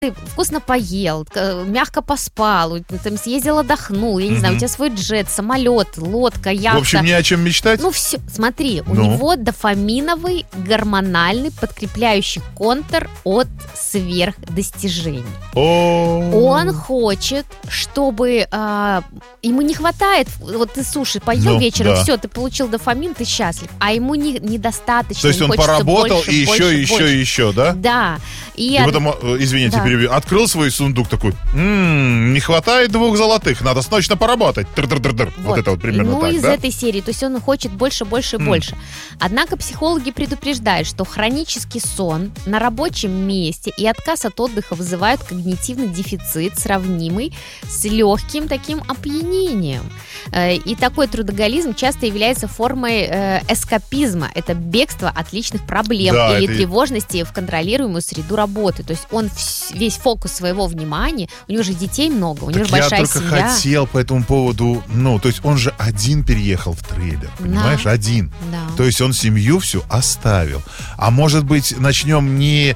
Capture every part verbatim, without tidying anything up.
ты вкусно поел, мягко поспал, там съездил, отдохнул, я не mm-hmm. знаю, у тебя свой джет, самолет, лодка, яхта. В общем, не о чем мечтать? Ну все, смотри, у ну? него дофаминовый, гормональный, подкрепляющий контур от сверхдостижений. Oh. Он хочет, чтобы а, ему не хватает, вот ты суши поел ну, вечером, да. все, ты получил дофамин, ты счастлив, а ему не, недостаточно. То есть он поработал больше, и еще, больше, еще, больше. еще, да? Да. И, и од... потом, извините, да. перебью, открыл свой сундук такой, м-м, не хватает двух золотых, надо срочно поработать. Вот. вот это вот примерно ну, так, из да? этой серии, то есть он хочет больше, больше и mm. больше. Однако психологи предупреждают, что хронический сон на рабочем месте и отказ от отдыха вызывают когнитивный дефицит, сравнимый с легким таким опьянением. И такой трудоголизм часто является формой эскапизма. Это бегство от личных проблем да, или это... тревожности в контролируемую среду работы. То есть он весь фокус своего внимания, у него же детей много, у него же большая семья. Я только хотел по этому поводу, ну, то есть он же один переехал в трейлер, понимаешь, да. один. Да. То есть он семью всю оставил. А может быть, начнем не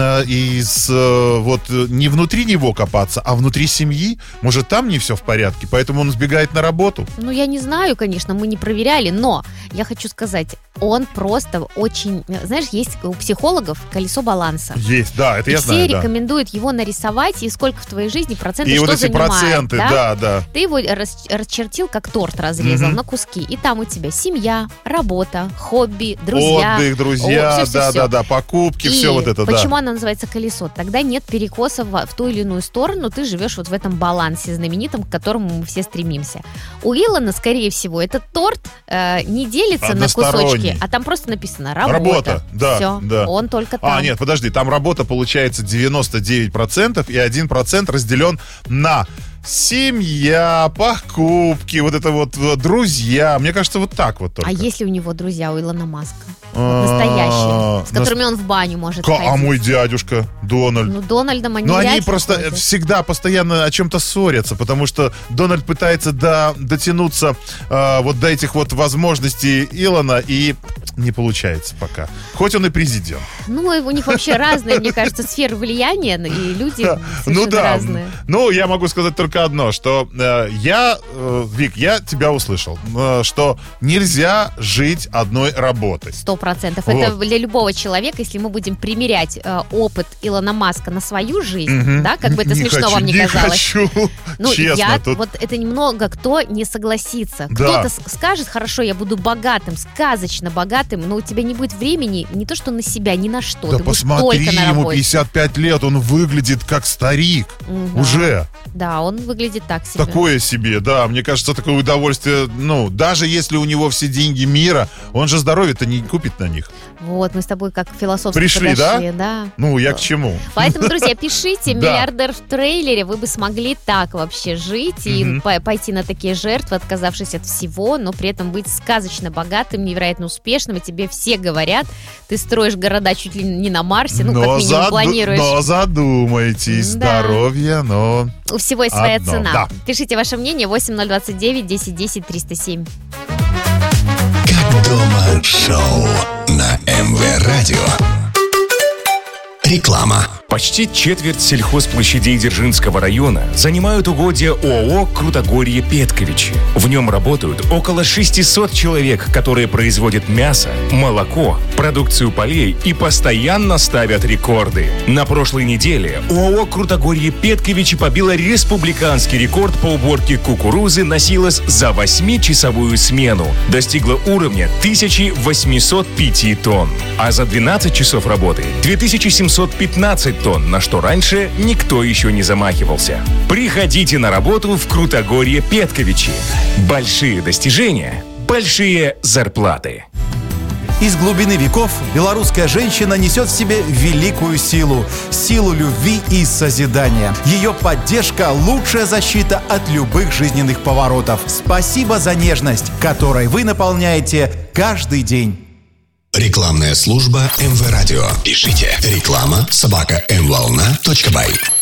из, вот, не внутри него копаться, а внутри семьи? Может, там не все в порядке, поэтому он сбегает на работу? Ну, я не знаю, конечно, мы не проверяли, но я хочу сказать, он просто очень, знаешь, есть у психологов колесо баланса. Есть, да, это и я все знаю, рекомендуют да. его нарисовать, и сколько в твоей жизни процентов и что вот эти занимает. проценты, да? да, да. Ты его рас, расчертил, как торт разрезал mm-hmm. на куски, и там у тебя семья, работа, хобби, друзья. Отдых, друзья, о, все, да, все, да, все. да, покупки, и все вот это, да. почему оно называется колесо? Тогда нет перекоса в, в ту или иную сторону, ты живешь вот в этом балансе знаменитом, к которому мы все стремимся. У Илона, скорее всего, этот торт э, не делится на кусочки, а там просто написано «работа». Работа, да, все, да. Он только там. А, нет, подожди, там работа получается девяносто девять процентов, и один процент разделен на семья, покупки, вот это вот друзья. Мне кажется, вот так вот только. А если у него друзья, у Илона Маска? Вот настоящие, с которыми он в баню может ходить. А мой дядюшка Дональд? Ну, Дональдом они Но вряд они ли просто ходят. всегда постоянно о чем-то ссорятся, потому что Дональд пытается до, дотянуться э, вот до этих вот возможностей Илона, и не получается пока. Хоть он и президент. Ну, у них вообще разные, мне кажется, сферы влияния, и люди ну, да. разные. Ну, я могу сказать только одно, что э, я, э, Вик, я тебя услышал, э, что нельзя жить одной работой. Сто процентов. Вот. Это для любого человека, если мы будем примерять э, опыт Илона Маска на свою жизнь, угу. да, как бы это не смешно хочу, вам не, не казалось. Хочу. Ну, Честно, я, тут... вот это немного кто не согласится. Да. Кто-то скажет, хорошо, я буду богатым, сказочно богатым, но у тебя не будет времени не то что на себя, ни на что. Да ты посмотри, будешь только на ему работе. пятьдесят пять лет, он выглядит как старик. Да. Уже. Да, он выглядит так себе. Такое себе, да. Мне кажется, такое удовольствие, ну, даже если у него все деньги мира, он же здоровье-то не купит на них. Вот, мы с тобой как философски Пришли, подошли, да? да? Ну, я к чему? Поэтому, друзья, пишите, Да. миллиардер в трейлере, вы бы смогли так вообще жить и Мгм. по- пойти на такие жертвы, отказавшись от всего, но при этом быть сказочно богатым, невероятно успешным, и тебе все говорят, ты строишь города чуть ли не на Марсе, ну, как минимум заду- планируешь. но задумайтесь, Да. здоровье, но... У всего есть своя Одно, цена. да. Пишите ваше мнение восемь ноль двадцать девять десять десять триста семь. Как дома шоу на эм вэ Радио. Реклама. Почти четверть сельхозплощадей Дзержинского района занимают угодья ООО «Крутогорье-Петковичи». В нем работают около шестьсот человек, которые производят мясо, молоко, продукцию полей и постоянно ставят рекорды. На прошлой неделе ООО «Крутогорье-Петковичи» побила республиканский рекорд по уборке кукурузы на силос за восьмичасовую смену. Достигла уровня тысяча восемьсот пять тонн. А за двенадцать часов работы две тысячи семьсот пятнадцать тонн, на что раньше никто еще не замахивался. Приходите на работу в Крутогорье-Петковичи. Большие достижения, большие зарплаты. Из глубины веков белорусская женщина несет в себе великую силу. Силу любви и созидания. Ее поддержка – лучшая защита от любых жизненных поворотов. Спасибо за нежность, которой вы наполняете каждый день. Рекламная служба эм вэ Радио. Пишите реклама собака эм волна точка бай.